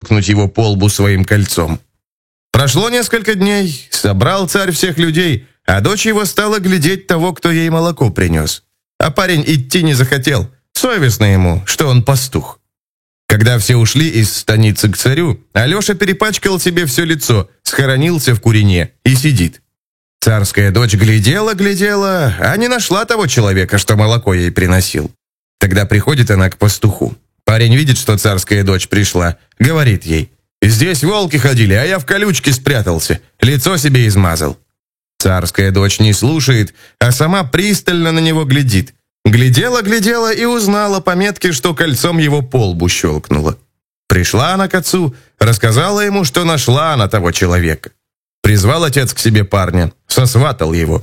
щелкнуть его по лбу своим кольцом. Прошло несколько дней, собрал царь всех людей, а дочь его стала глядеть того, кто ей молоко принес. А парень идти не захотел, совестно ему, что он пастух. Когда все ушли из станицы к царю, Алеша перепачкал себе все лицо, схоронился в курине и сидит. Царская дочь глядела, а не нашла того человека, что молоко ей приносил. Тогда приходит она к пастуху. Парень видит, что царская дочь пришла, говорит ей: «Здесь волки ходили, а я в колючке спрятался, лицо себе измазал». Царская дочь не слушает, а сама пристально на него глядит. Глядела и узнала по метке, что кольцом его по лбу щелкнула. Пришла она к отцу, рассказала ему, что нашла она того человека. Призвал отец к себе парня, сосватал его.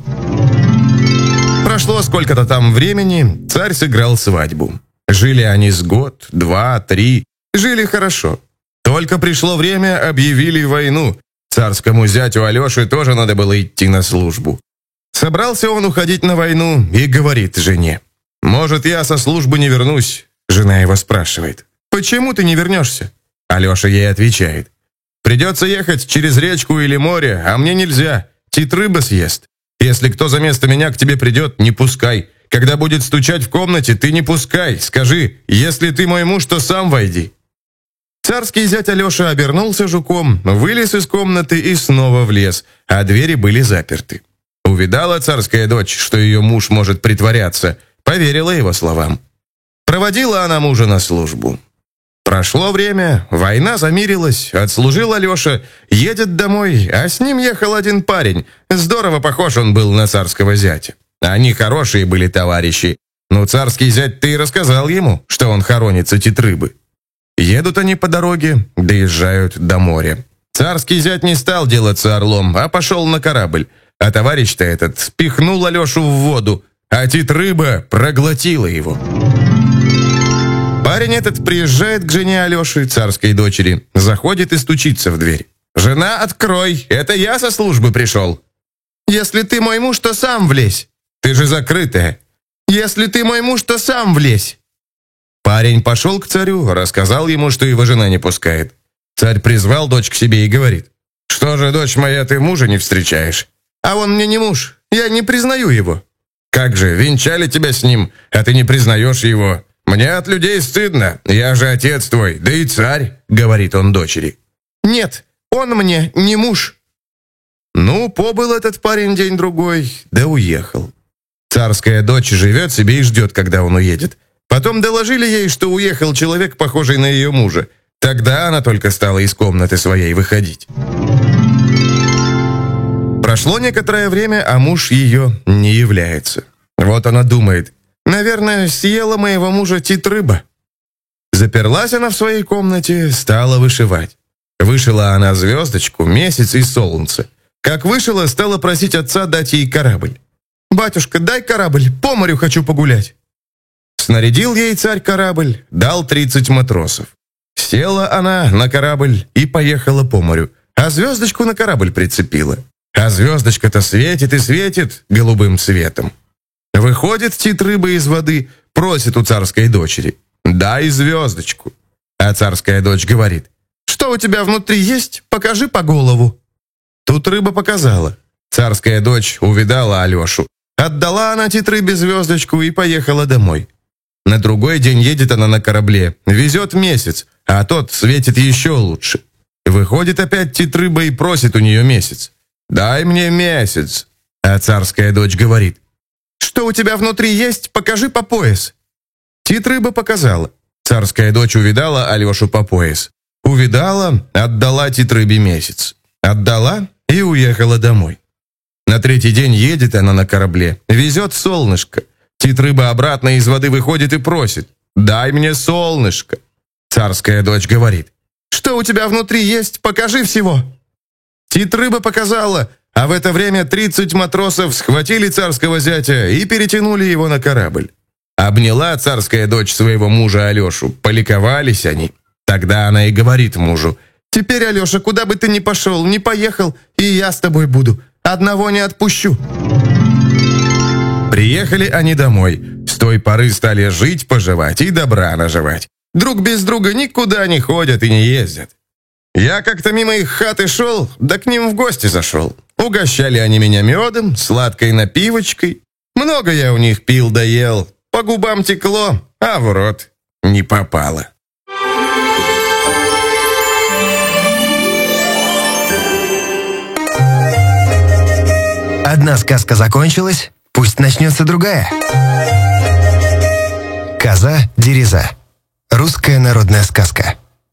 Прошло сколько-то там времени, царь сыграл свадьбу. Жили они с год, 2, 3, жили хорошо. Только пришло время, объявили войну. Царскому зятю Алёше тоже надо было идти на службу. Собрался он уходить на войну и говорит жене: «Может, я со службы не вернусь?» Жена его спрашивает: «Почему ты не вернешься?» Алеша ей отвечает: «Придется ехать через речку или море, а мне нельзя, тит рыба съест. Если кто за место меня к тебе придет, не пускай. Когда будет стучать в комнате, ты не пускай. Скажи: если ты мой муж, то сам войди». Царский зять Алеша обернулся жуком, вылез из комнаты и снова влез, а двери были заперты. Увидала царская дочь, что ее муж может притворяться, поверила его словам. Проводила она мужа на службу. Прошло время, война замирилась, отслужил Алеша, едет домой, а с ним ехал один парень. Здорово похож он был на царского зятя. Они хорошие были товарищи, но царский зять-то и рассказал ему, что он хоронится тит рыбы. Едут они по дороге, доезжают до моря. Царский зять не стал делаться орлом, а пошел на корабль. А товарищ-то этот спихнул Алешу в воду, а тит рыба проглотила его. Парень этот приезжает к жене Алеши, царской дочери, заходит и стучится в дверь. «Жена, открой, это я со службы пришел». «Если ты мой муж, то сам влезь». «Ты же закрытая». «Если ты мой муж, то сам влезь». Парень пошел к царю, рассказал ему, что его жена не пускает. Царь призвал дочь к себе и говорит: «Что же, дочь моя, ты мужа не встречаешь?» «А он мне не муж, я не признаю его». «Как же, венчали тебя с ним, а ты не признаешь его? Мне от людей стыдно, я же отец твой, да и царь», — говорит он дочери. «Нет, он мне не муж». Ну, побыл этот парень день-другой, да уехал. Царская дочь живет себе и ждет, когда он уедет. Потом доложили ей, что уехал человек, похожий на ее мужа. Тогда она только стала из комнаты своей выходить. Прошло некоторое время, а муж ее не является. Вот она думает: наверное, съела моего мужа тит рыба. Заперлась она в своей комнате, стала вышивать. Вышила она звездочку, месяц и солнце. Как вышила, стала просить отца дать ей корабль. «Батюшка, дай корабль, по морю хочу погулять». Снарядил ей царь корабль, дал 30 матросов. Села она на корабль и поехала по морю, а звездочку на корабль прицепила. А звездочка-то светит и светит голубым цветом. Выходит тит рыба из воды, просит у царской дочери: «Дай звездочку». А царская дочь говорит: «Что у тебя внутри есть? Покажи по голову». Тут рыба показала. Царская дочь увидала Алешу. Отдала она тит рыбе звездочку и поехала домой. На другой день едет она на корабле, везет месяц, а тот светит еще лучше. Выходит опять тит рыба и просит у нее месяц. «Дай мне месяц». А царская дочь говорит: «Что у тебя внутри есть? Покажи по пояс». Тит рыба показала. Царская дочь увидала Алешу по пояс. Увидала, отдала тит рыбе месяц. Отдала и уехала домой. На третий день едет она на корабле, везет солнышко. Тит рыба обратно из воды выходит и просит: «Дай мне солнышко». Царская дочь говорит: «Что у тебя внутри есть? Покажи всего». Тит рыба показала, а в это время 30 матросов схватили царского зятя и перетянули его на корабль. Обняла царская дочь своего мужа Алешу, поликовались они. Тогда она и говорит мужу: «Теперь, Алеша, куда бы ты ни пошел, ни поехал, и я с тобой буду, одного не отпущу». Приехали они домой. С той поры стали жить-поживать и добра наживать. Друг без друга никуда не ходят и не ездят. Я как-то мимо их хаты шел, да к ним в гости зашел. Угощали они меня медом, сладкой напивочкой. Много я у них пил да ел. По губам текло, а в рот не попало. Одна сказка закончилась, пусть начнется другая. Коза-дереза. Русская народная сказка.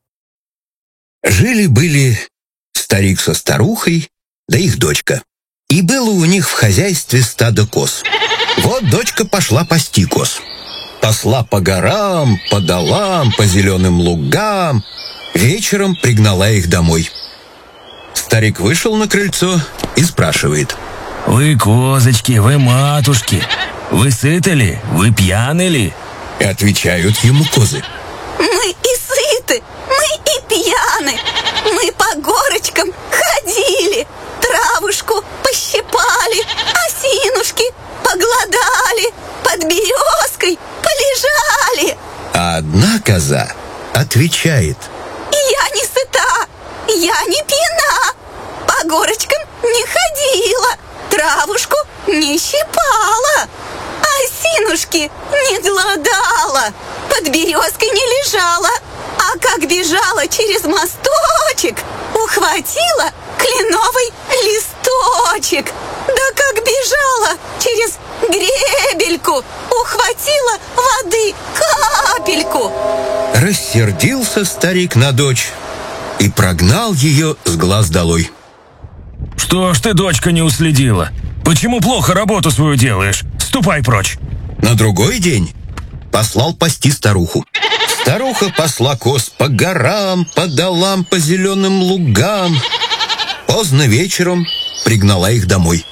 Жили-были старик со старухой, да их дочка. И было у них в хозяйстве стадо коз. Вот дочка пошла пасти коз. Пасла по горам, по долам, по зеленым лугам. Вечером пригнала их домой. Старик вышел на крыльцо и спрашивает: «Вы козочки, вы матушки, вы сыты ли, вы пьяны ли?» И отвечают ему козы: Мы и сыты, мы и пьяны. Мы по горочкам ходили, травушку пощипали, осинушки поглодали, под березкой полежали. А одна коза отвечает: Я не сыта, я не пьяна, по горочкам не ходила, травушку не щипала, осинушки не голодала, под березкой не лежала, а как бежала через мосточек, ухватила кленовый листочек. Да как бежала через гребельку, ухватила воды капельку. Рассердился старик на дочь и прогнал ее с глаз долой. «Что ж ты, дочка, не уследила? Почему плохо работу свою делаешь? Ступай прочь!» На другой день послал пасти старуху. Старуха пасла коз по горам, по долам, по зеленым лугам. Поздно вечером пригнала их домой.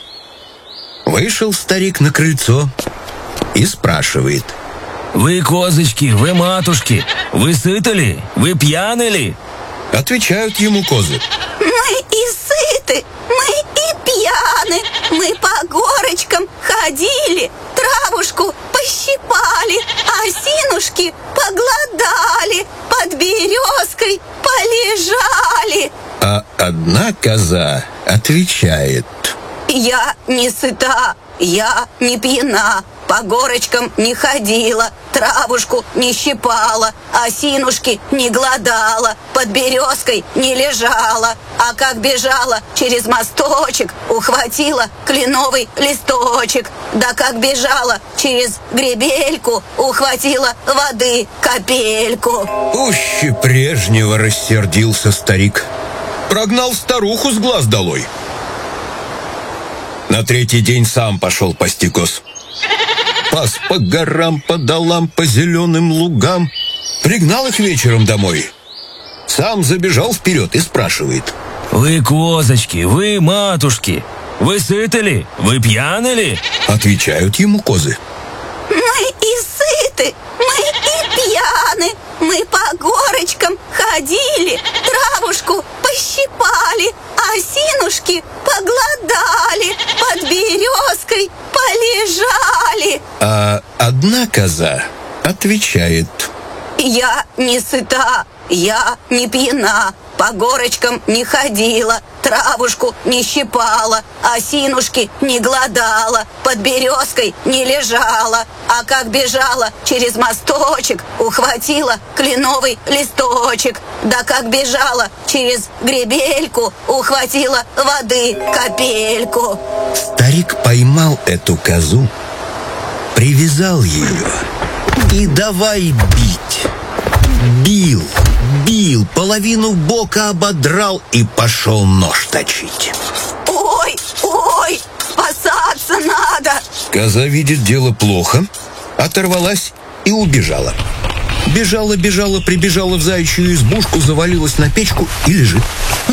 Вышел старик на крыльцо и спрашивает: «Вы козочки, вы матушки, вы сыты ли, вы пьяны ли?» Отвечают ему козы: Мы и сыты, мы и пьяны, мы по горочкам ходили, травушку пощипали, осинушки поглодали, под березкой полежали. А одна коза отвечает: Я не сыта, я не пьяна, по горочкам не ходила, травушку не щипала, осинушки не глодала, под березкой не лежала, а как бежала через мосточек, ухватила кленовый листочек, да как бежала через гребельку, ухватила воды капельку. Пуще прежнего рассердился старик. Прогнал старуху с глаз долой. На третий день сам пошел пасти коз. Пас по горам, по долам, по зеленым лугам. Пригнал их вечером домой. Сам забежал вперед и спрашивает: «Вы козочки, вы матушки, вы сыты ли, вы пьяны ли?» Отвечают ему козы: Мы и сыты, мы и пьяны, мы по горочкам ходили, травушку пощипали, осинушки поглодали, под березкой полежали. А одна коза отвечает: Я не сыта, я не пьяна, по горочкам не ходила, травушку не щипала, осинушки не глодала, под березкой не лежала, а как бежала через мосточек, ухватила кленовый листочек, да как бежала через гребельку, ухватила воды капельку. Старик поймал эту козу, привязал ее и давай бить. Бил, половину бока ободрал и пошел нож точить. Ой, спасаться надо! Коза видит дело плохо, оторвалась и убежала. Бежала, прибежала в заячью избушку, завалилась на печку и лежит.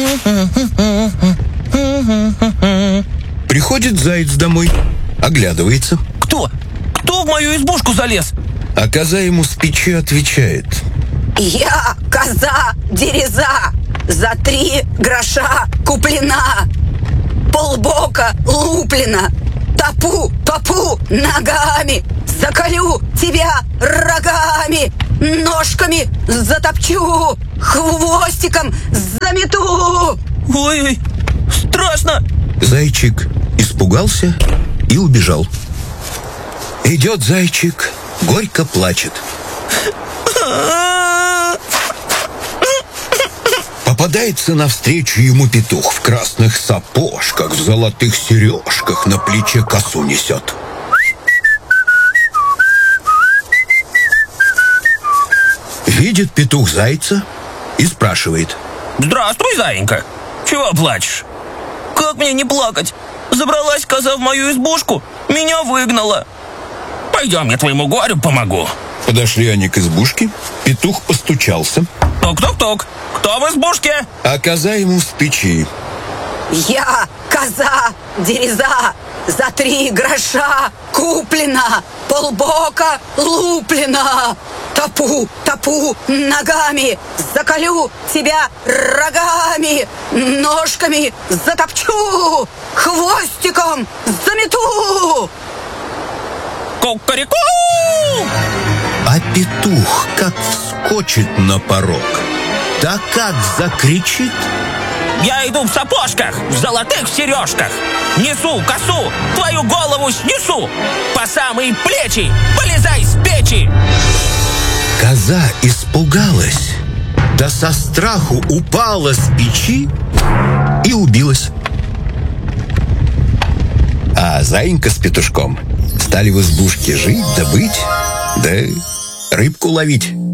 Приходит заяц домой, оглядывается. «Кто? Кто в мою избушку залез?» А коза ему с печи отвечает: Я коза-дереза, за 3 гроша куплена, полбока луплена, топу ногами, заколю тебя рогами, ножками затопчу, хвостиком замету. Ой-ой, страшно. Зайчик испугался и убежал. Идет зайчик, горько плачет. Попадается навстречу ему петух в красных сапожках, в золотых сережках, на плече косу несет. Видит петух зайца и спрашивает: Здравствуй, зайенька. Чего плачешь? Как мне не плакать? Забралась коза в мою избушку, меня выгнала. Пойдем, я твоему горю помогу. Подошли они к избушке, петух постучался. Ток-ток-ток, кто в избушке? А коза ему с печи. Я коза Дереза, за 3 гроша куплена, полбока луплена. Топу ногами, заколю тебя рогами, ножками затопчу, хвостиком замету. Кукареку! А петух как вскочит на порог, да как закричит. Я иду в сапожках, в золотых сережках. Несу косу, твою голову снесу. По самые плечи, полезай с печи. Коза испугалась, да со страху упала с печи и убилась. А заинька с петушком стали в избушке жить да быть, да рыбку ловить.